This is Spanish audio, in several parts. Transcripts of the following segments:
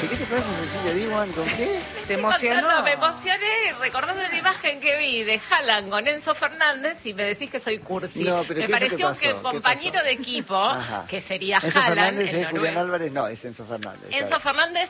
dice, ¿qué te pasa, Cecilia Diwan? ¿Con qué? Se emocionó. Me emocioné recordando la imagen que vi de Haaland con Enzo Fernández y me decís que soy cursi. No, pero me ¿qué pareció pasó? que el ¿Qué compañero pasó? de equipo, Ajá. que sería Enzo Haaland, Fernández el es Julián noruego. Álvarez, no, es Enzo Fernández. Enzo Fernández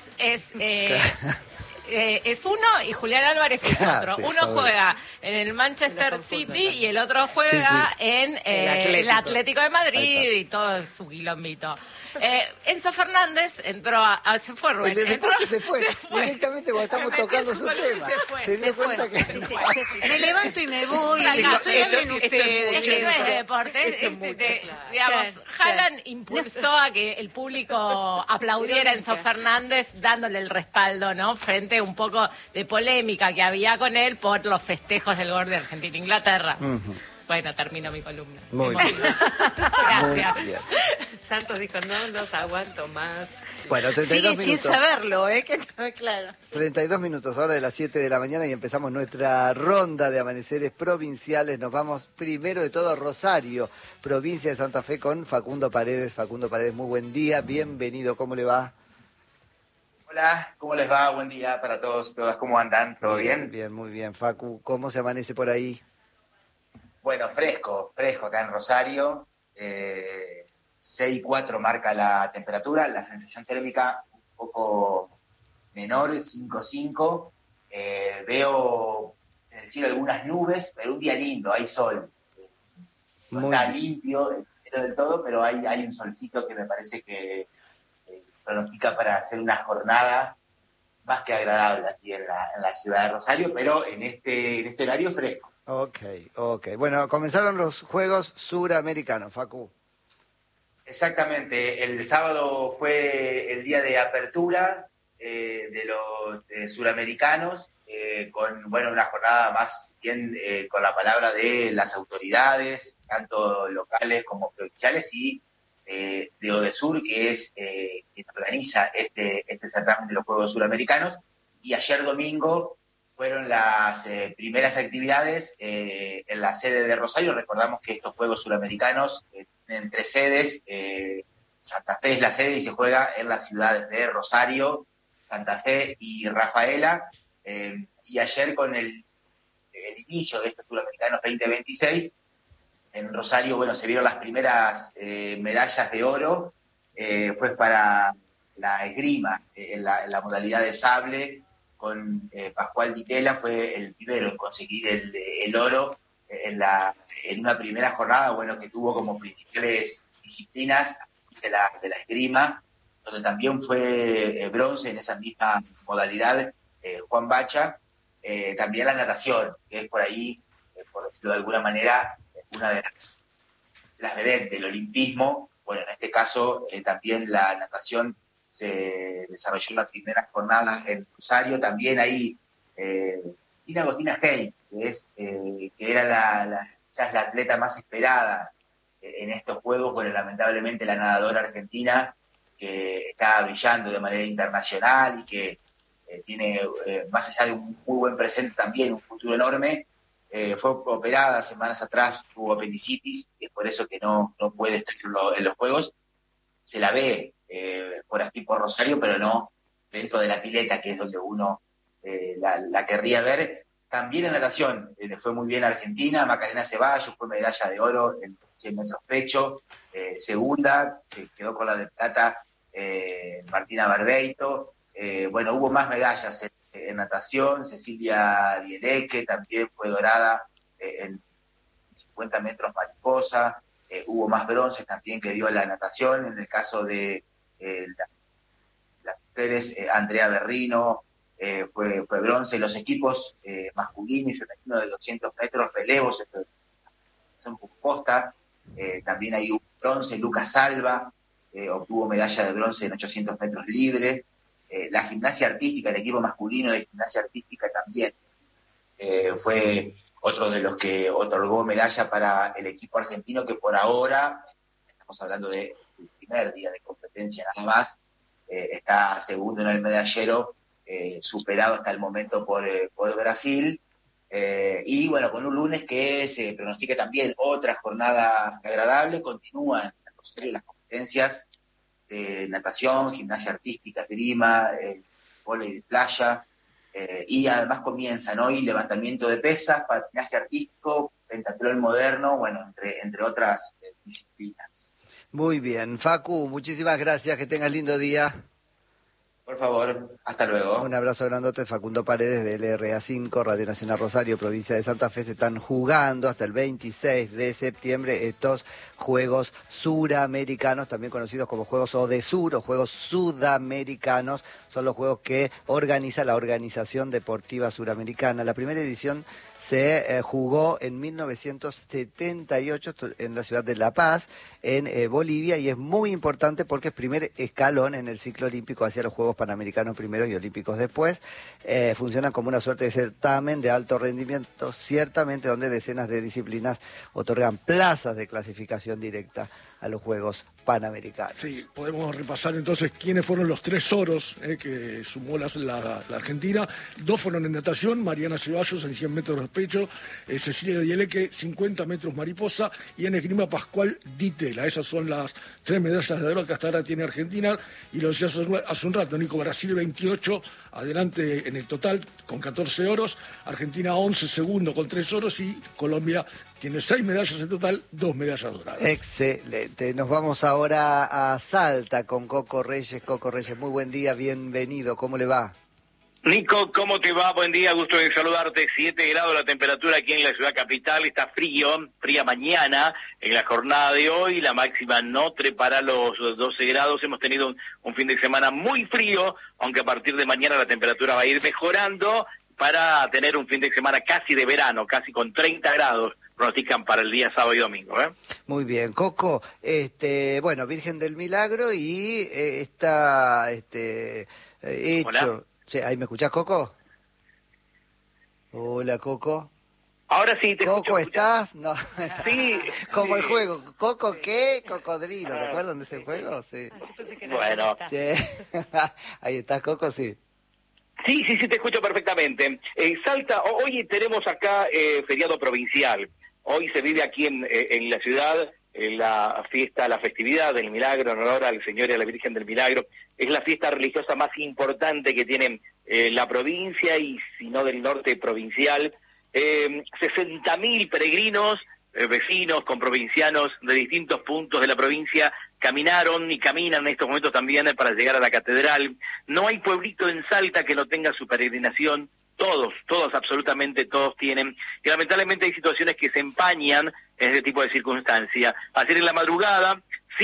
es uno y Julián Álvarez es otro. Sí, Uno juega en el Manchester City y el otro juega en el Atlético de Madrid y todo su quilombito. Enzo Fernández entró se fue Rubén. Se fue. Directamente cuando estamos tocando su tema. Se dio cuenta que... Me levanto y me voy. Hablen ustedes. Es que no es deporte. Digamos, Haaland impulsó a que el público aplaudiera a Enzo Fernández dándole el respaldo, ¿no? Frente a un poco de polémica que había con él por los festejos del gol de Argentina-Inglaterra. Bueno, termino mi columna. Muy bien. Gracias. Muy bien. Santos dijo, no los aguanto más. Bueno, 32 Sigue minutos. sin saberlo, que no, claro. 32 minutos, ahora de las 7 de la mañana y empezamos nuestra ronda de amaneceres provinciales. Nos vamos primero de todo a Rosario, provincia de Santa Fe, con Facundo Paredes. Facundo Paredes, muy buen día, bienvenido, ¿cómo le va? Hola, ¿cómo les va? Buen día para todos, todas, ¿cómo andan? ¿Todo bien? Bien, muy bien. Facu, ¿cómo se amanece por ahí? Bueno, fresco acá en Rosario. 6,4 marca la temperatura, la sensación térmica un poco menor, 5,5. Veo en el cielo algunas nubes, pero un día lindo, hay sol. No está limpio el cielo del todo, pero hay un solcito que me parece que pronostica para hacer una jornada más que agradable aquí en la ciudad de Rosario, pero en este horario fresco. Ok. Bueno, comenzaron los Juegos Suramericanos, Facu. Exactamente, el sábado fue el día de apertura de los suramericanos, con una jornada más bien con la palabra de las autoridades, tanto locales como provinciales, y de Odesur, que es quien organiza este certamen de los Juegos Suramericanos. Y ayer domingo fueron las primeras actividades en la sede de Rosario. Recordamos que estos Juegos Suramericanos tienen 3 sedes. Santa Fe es la sede y se juega en las ciudades de Rosario, Santa Fe y Rafaela. Y ayer, con el inicio de estos Suramericanos 2026, en Rosario, se vieron las primeras medallas de oro. Fue para la esgrima, en la modalidad de sable, con Pascual Ditela, fue el primero en conseguir el oro en una primera jornada, que tuvo como principales disciplinas de la esgrima, donde también fue bronce en esa misma modalidad Juan Bacha. También la natación, que es por ahí, por decirlo de alguna manera, una de las vedettes del olimpismo. En este caso también la natación se desarrolló en las primeras jornadas en Rosario. También ahí Tina Agostina Hey, que era quizás la atleta más esperada en estos Juegos. Lamentablemente la nadadora argentina, que está brillando de manera internacional y que tiene, más allá de un muy buen presente, también un futuro enorme, fue operada semanas atrás, tuvo apendicitis, y es por eso que no puede estar en los Juegos. Se la ve por aquí por Rosario, pero no dentro de la pileta, que es donde uno la querría ver. También en natación le fue muy bien a Argentina. Macarena Ceballos fue medalla de oro en 100 metros pecho, segunda, quedó con la de plata Martina Barbeito. Hubo más medallas en natación. Cecilia Dieleque también fue dorada en 50 metros mariposa. Hubo más bronces también que dio la natación. En el caso de las mujeres, Andrea Berrino fue bronce. Los equipos masculino y femenino de 200 metros, relevos, son Costa. También hay un bronce. Lucas Alba obtuvo medalla de bronce en 800 metros libre. La gimnasia artística, el equipo masculino de gimnasia artística también fue otro de los que otorgó medalla para el equipo argentino, que por ahora, estamos hablando del primer día de competencia nada más, está segundo en el medallero, superado hasta el momento por Brasil. Y con un lunes que se pronostica también otra jornada agradable. Continúan en Rosario las competencias natación, gimnasia artística, esgrima, vóley de playa, y además comienzan hoy levantamiento de pesas, patinaje artístico, pentatlón moderno, bueno, entre otras disciplinas. Muy bien, Facu, muchísimas gracias, que tengas lindo día. Por favor, hasta luego. Un abrazo grandote, Facundo Paredes de LRA5, Radio Nacional Rosario, provincia de Santa Fe. Se están jugando hasta el 26 de septiembre estos Juegos Suramericanos, también conocidos como Juegos ODESUR o Juegos Sudamericanos. Son los juegos que organiza la Organización Deportiva Suramericana. La primera edición se jugó en 1978 en la ciudad de La Paz, en Bolivia, y es muy importante porque es primer escalón en el ciclo olímpico hacia los Juegos Panamericanos primero y Olímpicos después. Funcionan como una suerte de certamen de alto rendimiento, ciertamente donde decenas de disciplinas otorgan plazas de clasificación directa a los Juegos Panamericanos. Sí, podemos repasar entonces quiénes fueron los 3 oros que sumó la Argentina. 2 fueron en natación, Mariana Ceballos en 100 metros de pecho, Cecilia Dieleque 50 metros mariposa, y en esgrima Pascual Ditela. Esas son las 3 medallas de oro que hasta ahora tiene Argentina, y lo decía hace un rato, Nico, Brasil 28, adelante en el total con 14 oros, Argentina 11 segundo con 3 oros, y Colombia tiene 6 medallas en total, 2 medallas doradas. Excelente. Nos vamos ahora a Salta con Coco Reyes. Coco Reyes, muy buen día, bienvenido. ¿Cómo le va? Nico, ¿cómo te va? Buen día, gusto de saludarte. 7 grados la temperatura aquí en la ciudad capital. Está fría mañana en la jornada de hoy. La máxima no trepará los 12 grados. Hemos tenido un fin de semana muy frío, aunque a partir de mañana la temperatura va a ir mejorando para tener un fin de semana casi de verano, casi con 30 grados. Pronostican para el día sábado y domingo, ¿eh? Muy bien, Coco, bueno, Virgen del Milagro y está hecho. Hola. Sí, ¿ahí me escuchás, Coco? Hola, Coco. Ahora sí te escucho. Coco, ¿estás? No. Sí. Como el juego. ¿Coco qué? Cocodrilo, ¿se acuerdan de ese juego? Sí. Bueno. Sí. Ahí estás, Coco, sí. Sí, te escucho perfectamente. Salta, hoy tenemos acá feriado provincial. Hoy se vive aquí en la ciudad la festividad del Milagro en honor al Señor y a la Virgen del Milagro. Es la fiesta religiosa más importante que tiene la provincia, y si no del norte provincial. 60.000 peregrinos, vecinos, comprovincianos de distintos puntos de la provincia caminaron y caminan en estos momentos también para llegar a la catedral. No hay pueblito en Salta que no tenga su peregrinación. Todos, absolutamente todos tienen. Y lamentablemente hay situaciones que se empañan en este tipo de circunstancias. Ayer en la madrugada,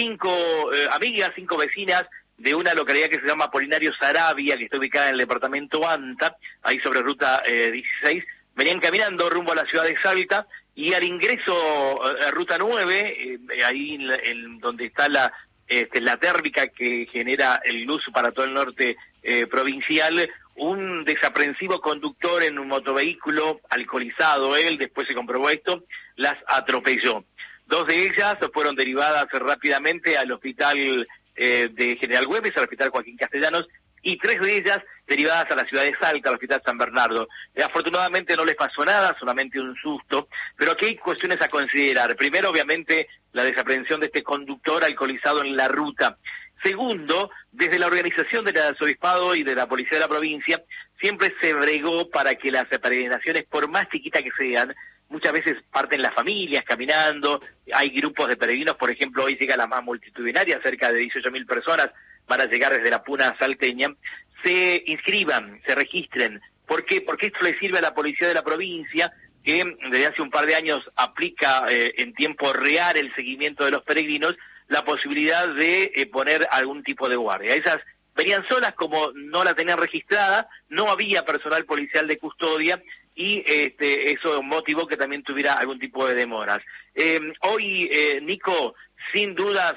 5 amigas, 5 vecinas de una localidad que se llama Apolinario Saravia, que está ubicada en el departamento Anta, ahí sobre ruta 16, venían caminando rumbo a la ciudad de Salta, y al ingreso a ruta 9, ahí en donde está la térmica que genera el luz para todo el norte provincial, un desaprensivo conductor en un motovehículo, alcoholizado él, después se comprobó esto, las atropelló. 2 de ellas fueron derivadas rápidamente al hospital de General Güemes, al hospital Joaquín Castellanos, y 3 de ellas derivadas a la ciudad de Salta, al hospital San Bernardo. Afortunadamente no les pasó nada, solamente un susto, pero aquí hay cuestiones a considerar. Primero, obviamente, la desaprensión de este conductor alcoholizado en la ruta. Segundo, desde la organización del arzobispado y de la policía de la provincia, siempre se bregó para que las peregrinaciones, por más chiquitas que sean, muchas veces parten las familias caminando, hay grupos de peregrinos, por ejemplo, hoy llega la más multitudinaria, cerca de 18.000 personas, van a llegar desde la Puna salteña, se inscriban, se registren. ¿Por qué? Porque esto le sirve a la policía de la provincia, que desde hace un par de años aplica en tiempo real el seguimiento de los peregrinos, la posibilidad de poner algún tipo de guardia. Esas venían solas, como no la tenían registrada, no había personal policial de custodia, y eso motivó que también tuviera algún tipo de demoras. Hoy, Nico, sin dudas,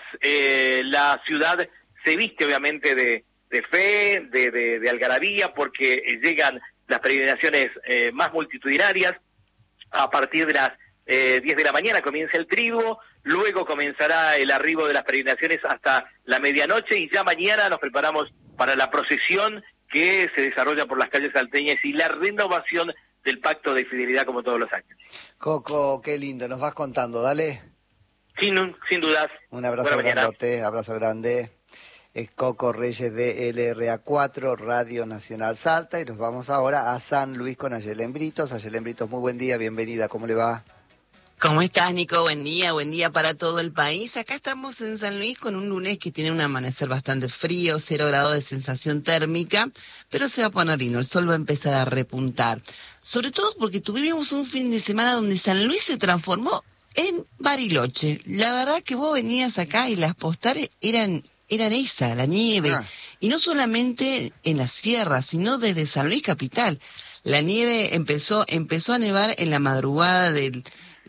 la ciudad se viste obviamente de fe, de algarabía, porque llegan las peregrinaciones más multitudinarias. A partir de las 10 de la mañana comienza el triduo, luego comenzará el arribo de las peregrinaciones hasta la medianoche, y ya mañana nos preparamos para la procesión que se desarrolla por las calles salteñas y la renovación del pacto de fidelidad como todos los años. Coco, qué lindo, nos vas contando, dale. Sin dudas. Un abrazo grandote, abrazo grande. Es Coco Reyes de LRA4, Radio Nacional Salta, y nos vamos ahora a San Luis con Ayelen Britos. Ayelen Britos, muy buen día, bienvenida, ¿cómo le va? ¿Cómo estás, Nico? Buen día para todo el país. Acá estamos en San Luis con un lunes que tiene un amanecer bastante frío, 0 grados de sensación térmica, pero se va a poner lindo, el sol va a empezar a repuntar. Sobre todo porque tuvimos un fin de semana donde San Luis se transformó en Bariloche. La verdad que vos venías acá y las postales eran esa, la nieve. Y no solamente en la sierra, sino desde San Luis capital. La nieve empezó a nevar en la madrugada del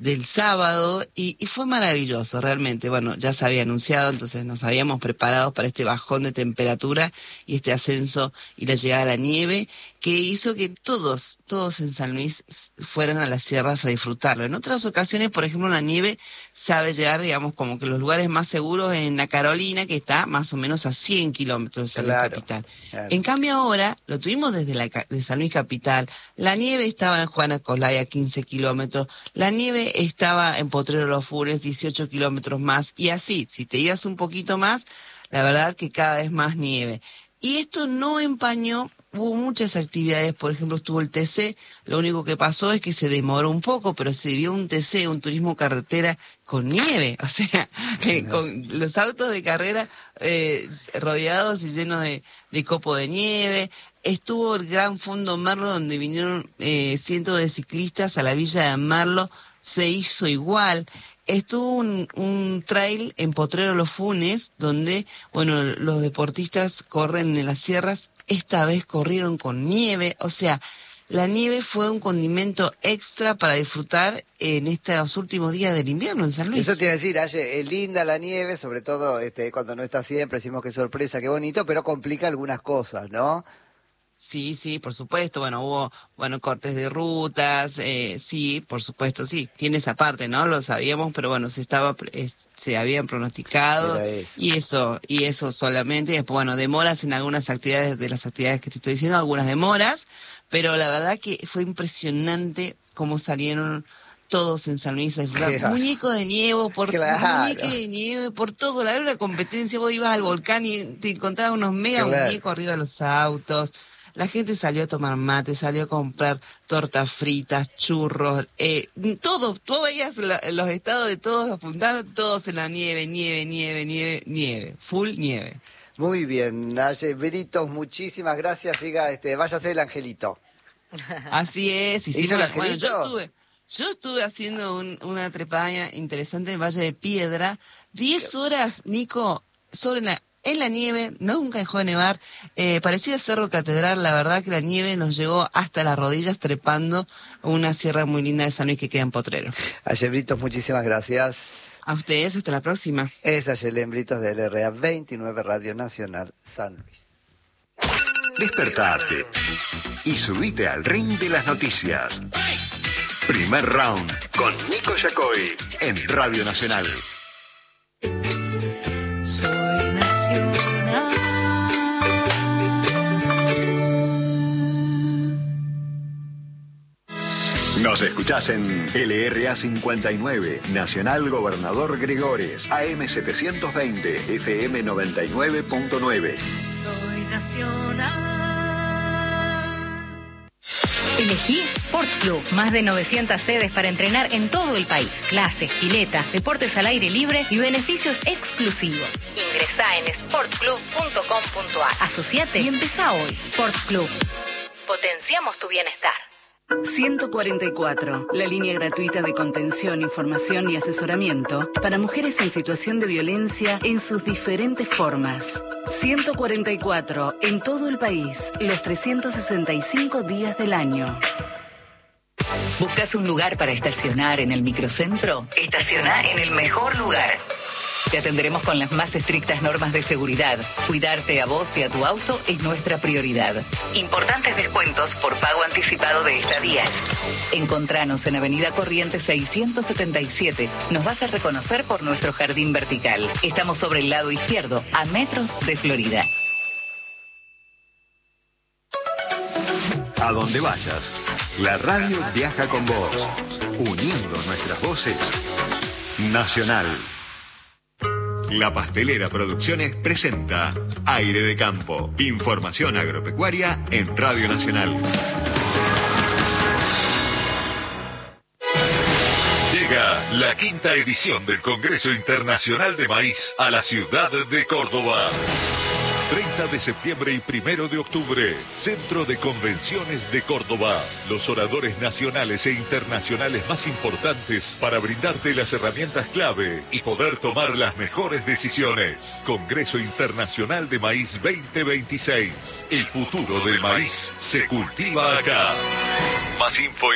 sábado y fue maravilloso, realmente. Bueno, ya se había anunciado, entonces nos habíamos preparado para este bajón de temperatura y este ascenso y la llegada a la nieve, que hizo que todos en San Luis fueran a las sierras a disfrutarlo. En otras ocasiones, por ejemplo, la nieve sabe llegar, digamos, como que los lugares más seguros en la Carolina, que está más o menos a 100 kilómetros de San Luis capital. Claro. En cambio ahora, lo tuvimos de San Luis capital, la nieve estaba en Juana Colay a 15 kilómetros, la nieve estaba en Potrero Los Funes, 18 kilómetros más, y así, si te ibas un poquito más, la verdad que cada vez más nieve. Y esto no empañó, hubo muchas actividades, por ejemplo estuvo el TC, lo único que pasó es que se demoró un poco, pero se vio un TC, un turismo carretera con nieve, o sea, con los autos de carrera rodeados y llenos de copo de nieve. Estuvo el Gran Fondo Merlo, donde vinieron cientos de ciclistas a la villa de Merlo, se hizo igual. Estuvo un trail en Potrero Los Funes, donde, bueno, los deportistas corren en las sierras, esta vez corrieron con nieve, o sea, la nieve fue un condimento extra para disfrutar en estos últimos días del invierno en San Luis. Eso te iba a decir, Aye, es linda la nieve, sobre todo cuando no está siempre, decimos que sorpresa, qué bonito, pero complica algunas cosas, ¿no? Sí, por supuesto. Bueno, hubo cortes de rutas, sí, por supuesto, sí. Tiene esa parte, ¿no? Lo sabíamos, pero bueno, se habían pronosticado y eso solamente. Después, bueno, demoras en algunas actividades, de las actividades que te estoy diciendo, algunas demoras, pero la verdad que fue impresionante cómo salieron todos en San Luis a disfrutar. Muñeco de nieve, por todo. Era una competencia, vos ibas al volcán y te encontrabas unos mega muñecos arriba de los autos. La gente salió a tomar mate, salió a comprar tortas fritas, churros, todo. Tú veías los estados de todos apuntaron, todos en la nieve, full nieve. Muy bien, Naye Britos, muchísimas gracias. Siga, vaya a ser el angelito. Así es. ¿Hizo el angelito? Bueno, yo estuve haciendo una trepada interesante en Valle de Piedra, 10 horas, Nico, en la nieve, nunca dejó de nevar, parecía Cerro Catedral, la verdad que la nieve nos llegó hasta las rodillas trepando una sierra muy linda de San Luis que queda en Potrero. Ayelen Britos, muchísimas gracias. A ustedes, hasta la próxima. Es Ayelen Britos de LRA 29 Radio Nacional San Luis. Despertate y subite al ring de las noticias. Primer round con Nico Yacoy en Radio Nacional. Soy nacional. Nos escuchás en LRA 59, Nacional Gobernador Gregores, AM 720, FM 99.9. Soy nacional. Elegí Sport Club. Más de 900 sedes para entrenar en todo el país. Clases, pileta, deportes al aire libre y beneficios exclusivos. Ingresá en sportclub.com.ar. Asociate y empezá hoy. Sport Club. Potenciamos tu bienestar. 144, la línea gratuita de contención, información y asesoramiento para mujeres en situación de violencia en sus diferentes formas. 144, en todo el país, los 365 días del año. ¿Buscas un lugar para estacionar en el microcentro? Estaciona en el mejor lugar. Te atenderemos con las más estrictas normas de seguridad. Cuidarte a vos y a tu auto es nuestra prioridad. Importantes descuentos por pago anticipado de estadías. Encontranos en Avenida Corrientes 677. Nos vas a reconocer por nuestro jardín vertical. Estamos sobre el lado izquierdo, a metros de Florida. A donde vayas, la radio viaja con vos, uniendo nuestras voces. Nacional. La Pastelera Producciones presenta Aire de Campo. Información agropecuaria en Radio Nacional. Llega la 5ª edición del Congreso Internacional de Maíz a la ciudad de Córdoba. 30 de septiembre y 1 de octubre, Centro de Convenciones de Córdoba. Los oradores nacionales e internacionales más importantes para brindarte las herramientas clave y poder tomar las mejores decisiones. Congreso Internacional de Maíz 2026. El futuro del maíz se cultiva acá. Más info en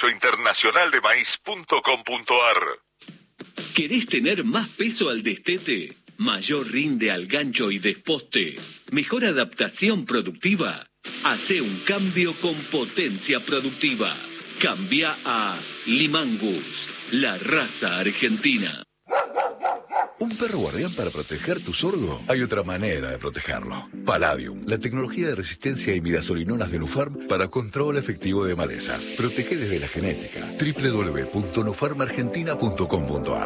congresointernacionaldemaíz.com.ar. ¿Querés tener más peso al destete? Mayor rinde al gancho y desposte, mejor adaptación productiva. Hace un cambio con potencia productiva. Cambia a Limangus, la raza argentina. ¿Un perro guardián para proteger tu sorgo? Hay otra manera de protegerlo. Palladium, la tecnología de resistencia a imidazolinonas de Nufarm para control efectivo de malezas. Protege desde la genética. www.nufarmargentina.com.ar.